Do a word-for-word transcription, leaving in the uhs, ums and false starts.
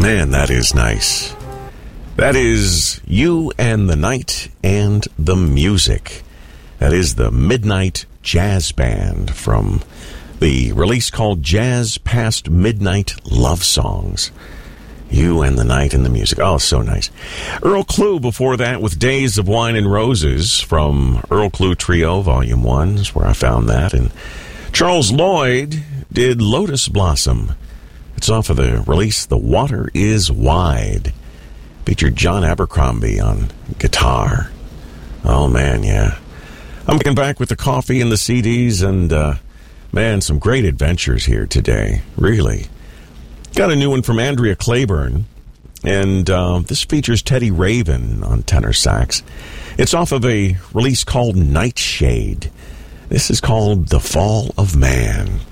Man, that is nice. That is You and the Night and the Music. That is the Midnight Jazz Band from the release called Jazz Past Midnight Love Songs. You and the Night and the Music. Oh, so nice. Earl Klugh before that with Days of Wine and Roses from Earl Klugh Trio, Volume one is where I found that. And Charles Lloyd did Lotus Blossom. It's off of the release The Water is Wide. Featured John Abercrombie on guitar. Oh, man, yeah. I'm getting back with the coffee and the C Ds and, uh, man, some great adventures here today. Really. Got a new one from Andrea Claiborne, and uh, this features Teddy Raven on tenor sax. It's off of a release called Nightshade. This is called The Fall of Man.